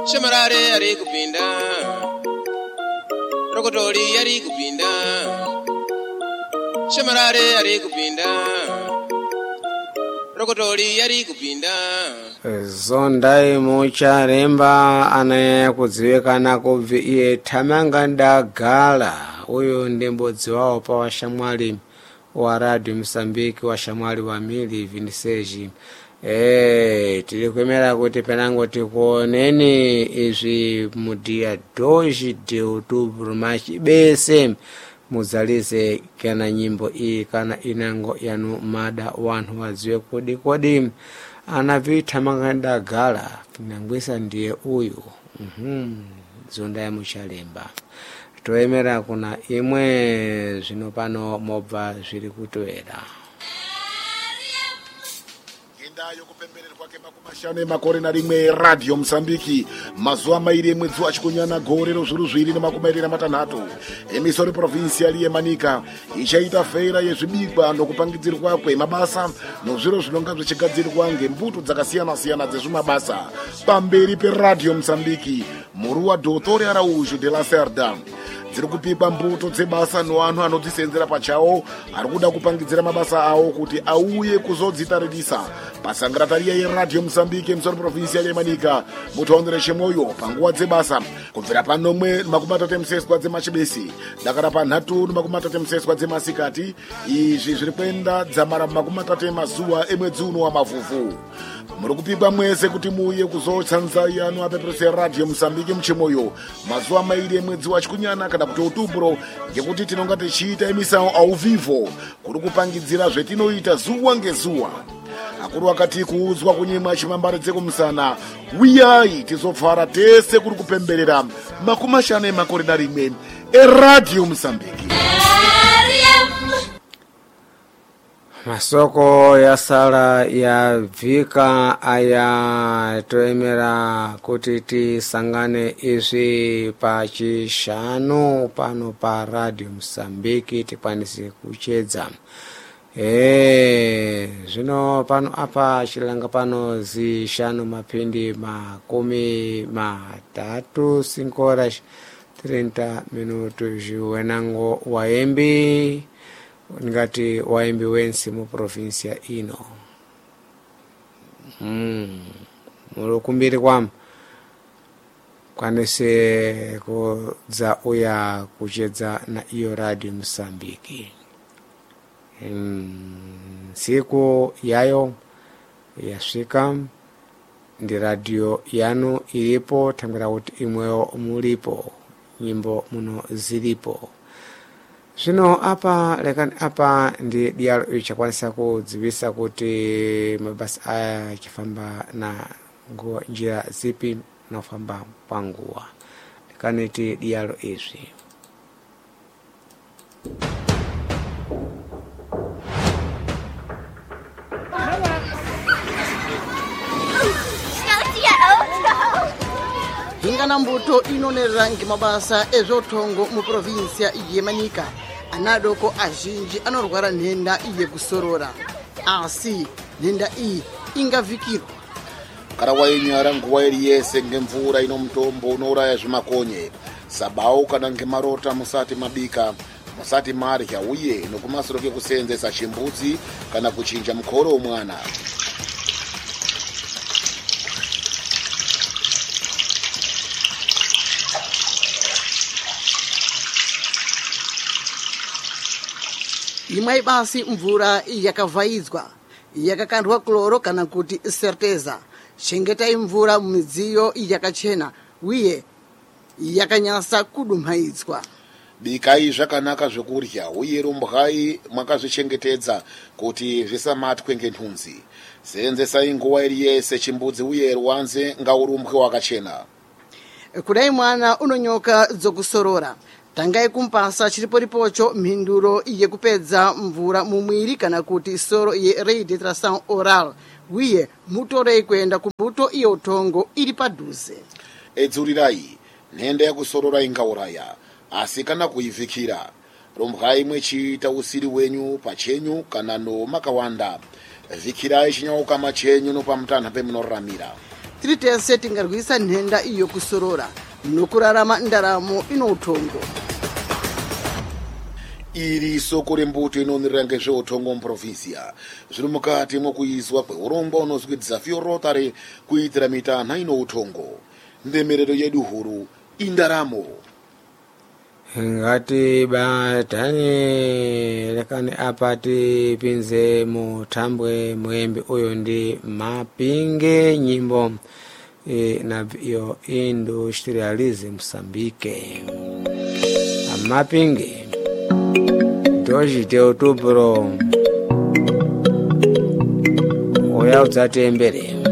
Shamarare ari kupinda, rokotori ari kupinda. Shamarare ari kupinda, rokotori ari kupinda. Zondai mucharemba anayekudziwikana kubvi iye Thamanga Ndagala. Uyu ndi m'bodzi wawo pa washamwali wa Radio Msambiki, washamwali wa mili Vinseji. Tiri kuemera kuti penango tikuoneni izvi mudia 2 de outubro machibese muzalize kana nyimbo iyi kana inango yanu mada wanhu wadziwe kodi anavi Thamanga Ndagala nangwisa ndiye uyu. Zondai muchalemba toemera kuna imwe zvino pano mobva zviri kutoera yokupembererwa kwake makumashane makore na rimwe Radio Msambiki mazuva mairi emwedzi wachikunyana gore rozviru zviri nemakumairi namatanhatu emisori provincial yeManika ichaita feira yezvibikwa nokupangidzirwa kwemabasa nozviro zvinonga zvichigadzirwa ngembuto dzakasiyana-siyana dzezvimabasa pamberi peRadio Msambiki muruwa Dr. Araújo de la Cerda. Dziri kupikwa mbuto dzebasa noanhu anodzisenzera pachawo ari kuda kupangidzira mabasa awo kuti auye kuzodzitaririsa pasangaratariya yeRadio Msambiki emisoro provincial yeManika mutaondere chemwoyo panguva dzebasa kubvira panomwe makumatatu museswa dzemachibesi dakara panhatu makumatatu museswa dzemasikati. Izvi zviri kuenda dzamara makumatatu mazuva emwedzi uno wamavhuvhu. Muri kupikwa mwese kuti muuye kuzotsanza yanu apeperese Radio Msambiki muchemwoyo mazuva mairi emwedzi wachikunyana kana kuti outubro, ngekuti tinonga tichiita emisao au vivo kuri kupangidzira zvetinoita zuwa ngezuwa. Akuru akati kuudzwa kunyimwa chimambare dzekumusana uyai tizopfara tese kuri kupemberera makumashane makore na rimwe eRadio Msambiki. Masoko ya sala ya vika aya toemera kuti tisangane izvi pachishanu pano pa Radio Msambiki tikwanise kuchedza. Zvino pano apa chilanga pano zishanu mapindi 13 5 horas 30 minutos wenango waembi ngati waimbi wensi mu provincia ino. Mulokumbiri kwam kwanese kudza uya kuchedza na iyo Radio Msambiki. Siku yayo yasvika ndi radio yanu ilipo tangira kuti imweyo mulipo nyimbo muno zilipo. Zvino apa lekani apa ndi dialo ichakwanisa kudzivisa kuti mabasa aya achifamba na njira zipi nofamba panguwa. Lekani ti dialo izvi. Ingana mbuto inonerera ngimabasa ezvotongo mu provincia yeManika anadoko azhinji anorwara nhenda yekusorora, asi nhenda iyi ingavikirwa kana wainyara nguva iri yese ngemvura ino mutombo unouraya zvimakonye sabau kana ngemarota musati mabika musati marya uye nokumasoro kekuseenzesa chimbudzi kana kuchinja mukoro womwana. imwe basi mvura yakavhaidzwa yakakandwa kloro kana kuti certeza. Chengetai mvura mumidziyo yakachena uye yakanyasa kudumhaidzwa. Bikai zvakanaka zvekurya uye rumbwai mwakazvichengetedza kuti zvisamatwe ngenhunzi. Seenzesai nguva iri yese chimbudzi uye rwanze ngaurumbwe wakachena. Kudai mwana unonyoka dzokusorora, tangai kumpasa chiriporipocho mhinduro yekupedza mvura mumwiri kana kuti soro ye rehydratation oral uye mutorei kuenda kumbuto iyo tongo iri padhuze. Edzurirai nhenda yakusorora ingauraya, asi kana kuivhikira rumbwai mwechiita usiri wenyu pachenyu kana no makawanda. Vikirai chinyauka machenyu no pamutanha pemunoramira. tritese tingarwisa nhenda iyo kusorora nokurarama ndaramo ino uthongo. Iri soko rembuto inoonera ngezveutongo muprovinsia zviri mukati mokuizwa kweurongwa unozwi Desafio Rotary kuitira mitanha ino utongo. Ndemerero yedu huru indaramo. Ngati batani lekani apati pinze mutambwe mwembe uyo ndi mapinge nyimbo na iyo industrialism Moçambique. Mapinge 2 de outubro oya udzatembere